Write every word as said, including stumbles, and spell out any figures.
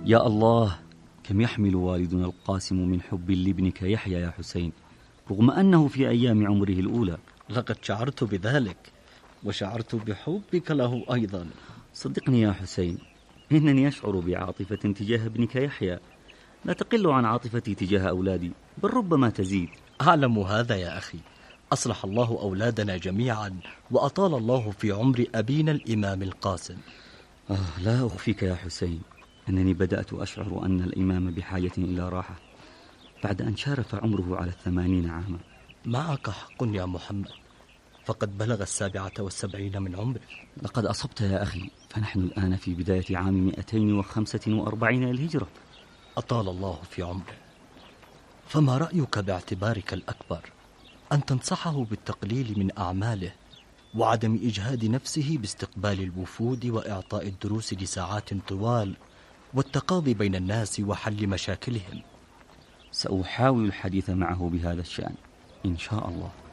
يا الله، كم يحمل والدنا القاسم من حب لابنك يحيى يا حسين، رغم أنه في أيام عمره الأولى. لقد شعرت بذلك، وشعرت بحبك له أيضا. صدقني يا حسين، إنني أشعر بعاطفة تجاه ابنك يحيى لا تقل عن عاطفتي تجاه أولادي، بل ربما تزيد. أعلم هذا يا أخي. أصلح الله أولادنا جميعا، وأطال الله في عمر أبينا الإمام القاسم. آه لا أخفيك يا حسين أنني بدأت أشعر أن الإمام بحاجة إلى راحة بعد أن شارف عمره على الثمانين عاما. معك حق يا محمد، فقد بلغ السابعة والسبعين من عمره. لقد أصبت يا أخي، فنحن الآن في بداية عام مئتين وخمسة وأربعين للهجرة. أطال الله في عمره. فما رأيك باعتبارك الأكبر أن تنصحه بالتقليل من أعماله وعدم إجهاد نفسه باستقبال الوفود وإعطاء الدروس لساعات طوال والتقاضي بين الناس وحل مشاكلهم؟ سأحاول الحديث معه بهذا الشأن إن شاء الله.